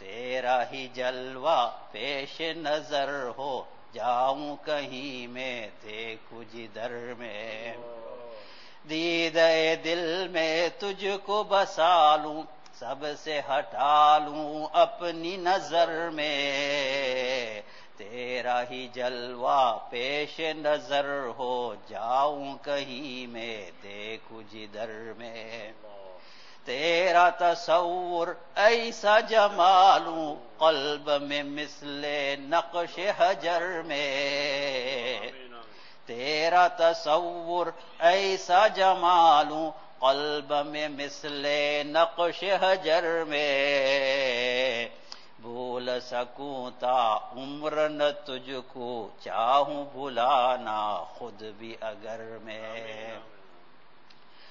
तेरा ही जलवा पेश नजर हो जाऊं कहीं मैं देखूं जिधर में। दीदे दिल में तुझको बसा लूं सबसे हटा लूं अपनी नजर में। तेरा ही जलवा पेश नजर हो जाऊं कहीं मैं देखूं जिधर में। तेरा तसव्वुर ऐसा जमालूं कल्ब में मिसले नक्श हजर में। तेरा तसव्वुर ऐसा जमालूं कल्ब में मिसले नक्श हजर में। भूल सकूं ता उम्र न तुझको चाहूं भुलाना खुद भी अगर मैं।